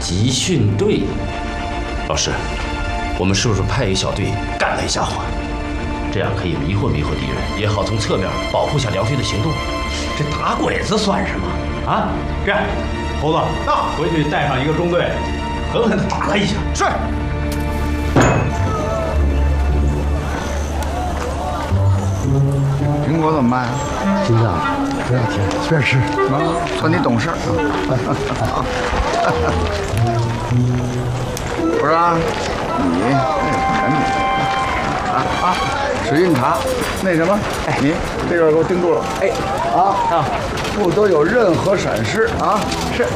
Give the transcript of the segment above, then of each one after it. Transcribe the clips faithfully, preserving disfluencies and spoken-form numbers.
集训队。老师，我们是不是派一个小队干他一下伙？这样可以迷惑迷惑敌人，也好从侧面保护下梁飞的行动。 这打鬼子算什么啊？这样，猴子，那回去带上一个中队，狠狠地打他一下。 是。苹果怎么办呀？ 金子，不要甜，随便吃。 啊，算你懂事儿。不是啊，你赶紧啊啊！使劲查，那什么，哎，你这边给我盯住了。哎，啊啊，不得有任何闪失啊！是。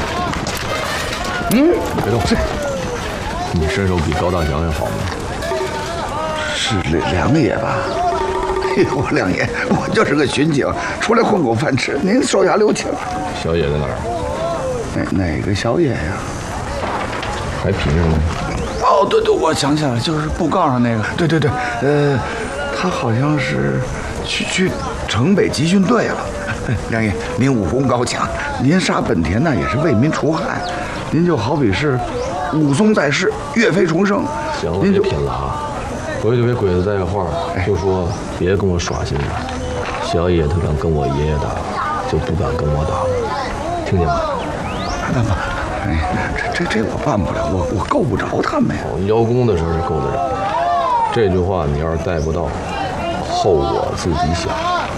嗯， 别动。是。你身手比高大祥要好吗？ 是梁爷吧？哎呦，梁爷，我就是个巡警，出来混口饭吃，您手下留情。 小野在哪儿？ 哪哪个小野呀？ 还凭着呢？ 哦，对对，我想起来了，就是布告上那个。对对对，呃，他好像是去去城北集训队了。梁爷，您武功高强，您杀本田那也是为民除害，您就好比是武松在世，岳飞重生。 行了，别贫了啊！回去给鬼子带个话，就说别跟我耍心眼。小野他敢跟我爷爷打，就不敢跟我打，听见吗？ 那么，哎，这这这我办不了，我我够不着他们呀。 邀功的时候是够得着，这句话你要是带不到，后果自己想。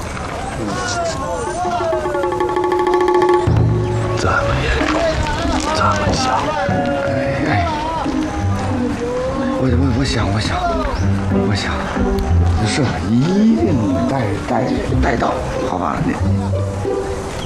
这么严重，这么想？ 哎哎，我我我想我想我想，是一定带带带到，好吧？你。